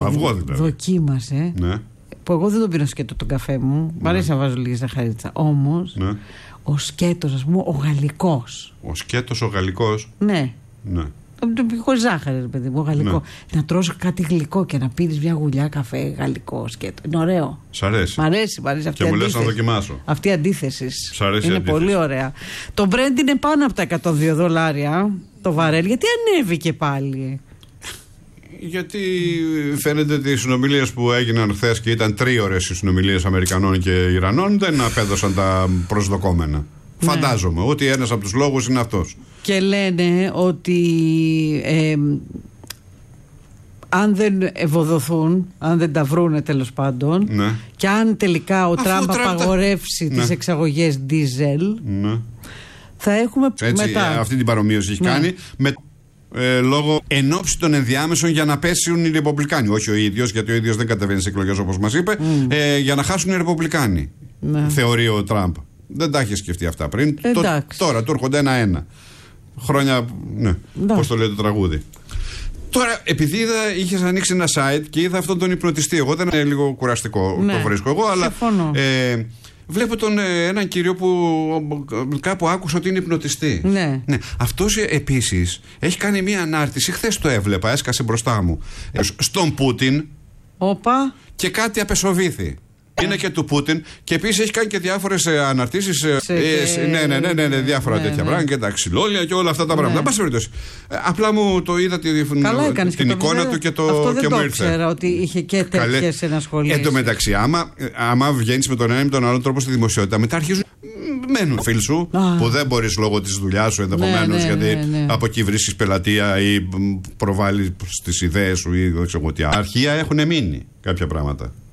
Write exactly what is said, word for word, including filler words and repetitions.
αυγό δηλαδή. Δοκίμασε. Ναι. Που εγώ δεν τον πίνω σκέτο τον καφέ μου. Ναι. Μ' αρέσει να βάζω λίγη ζαχαρίτσα. Όμως, ναι. ο σκέτος, ας πούμε, ο γαλλικός. Ο σκέτος, ο γαλλικός. Ναι. Ναι. Χωρίς ζάχαρη, παιδί μου, γαλλικό. Ναι. Να τρως κάτι γλυκό και να πίνεις μια γουλιά καφέ γαλλικό σκέτο. Είναι ωραίο. Σ' αρέσει. Μ' αρέσει, μ' αρέσει αυτή η και μου αντίθεση. λες να δοκιμάσω. Αυτή η αντίθεση. Σ' αρέσει είναι η αντίθεση. πολύ ωραία. Το Brent είναι πάνω από τα εκατόν δύο δολάρια το βαρέλ. Γιατί ανέβηκε πάλι? Γιατί φαίνεται ότι οι συνομιλίες που έγιναν χθες και ήταν τρίωρες οι συνομιλίες Αμερικανών και Ιρανών δεν απέδωσαν τα προσδοκόμενα. Ναι. Φαντάζομαι ότι ένας από τους λόγους είναι αυτός. Και λένε ότι ε, αν δεν ευοδοθούν, αν δεν τα βρούνε τέλος πάντων, ναι. και αν τελικά ο Τραμπ απαγορεύσει τα... τις ναι. εξαγωγές ντίζελ, ναι. θα έχουμε έτσι, μετά. Αυτή την παρομοίωση έχει ναι. κάνει με, ε, λόγω ενόψει των ενδιάμεσων για να πέσουν οι Ρεπουμπλικάνοι. Όχι ο ίδιος, γιατί ο ίδιος δεν κατεβαίνει σε εκλογές όπως μας είπε, mm. ε, για να χάσουν οι Ρεπουμπλικάνοι. Ναι. Θεωρεί ο Τραμπ. Δεν τα είχε σκεφτεί αυτά πριν. Το, τώρα του έρχονται ένα-ένα. Χρόνια. Ναι, πώς το λέει το τραγούδι. Τώρα, επειδή είδα, είχες ανοίξει ένα site και είδα αυτόν τον υπνοτιστή. Εγώ δεν είναι λίγο κουραστικό, ναι. το βρίσκω εγώ, αλλά. Ε, βλέπω τον ε, έναν κύριο που κάπου άκουσα ότι είναι υπνοτιστή. Ναι. ναι. Αυτός επίσης έχει κάνει μία ανάρτηση. Χθες το έβλεπα, έσκασε μπροστά μου. Ε, στον Πούτιν. Όπα. Και κάτι απεσοβήθη. Είναι και του Πούτιν και επίσης έχει κάνει και διάφορες ε, αναρτήσεις. Ε, ε, ναι, ναι, ναι, ναι, ναι, διάφορα ναι, τέτοια ναι. πράγματα και τα ξυλόλια και όλα αυτά τα πράγματα. Ναι. Εν ε, απλά μου το είδα τη, την, την εικόνα του και, το, αυτό και δεν μου το ήρθε. Ξέρα ότι είχε και τέτοιες ενασχολήσεις. Εν τω μεταξύ, άμα, άμα βγαίνεις με τον ένα ή με τον άλλο τρόπο στη δημοσιότητα, μετά αρχίζουν. Μένουν φίλοι σου Α. που δεν μπορείς λόγω της δουλειάς σου ενδεχομένως, ναι, ναι, γιατί ναι, ναι. από εκεί βρίσκεις πελατεία ή προβάλλεις τις ιδέες σου ή δεν ξέρω τι. Αρχεία έχουν μείνει κάποια πράγματα.